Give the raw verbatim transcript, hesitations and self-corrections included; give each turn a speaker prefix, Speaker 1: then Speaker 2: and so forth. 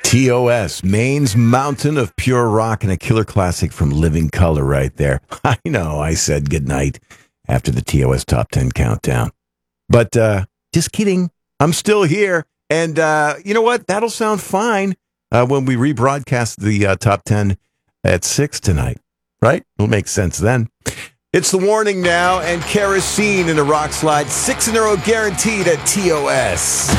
Speaker 1: T O S, Maine's mountain of pure rock, and a killer classic from Living Colour right there. I know, I said goodnight after the T O S Top ten Countdown. But uh, just kidding. I'm still here. And uh, you know what? That'll sound fine uh, when we rebroadcast the uh, Top ten at six tonight. Right? It'll make sense then. It's the warning now, and Kerosene in a rock slide. Six in a row guaranteed at T O S.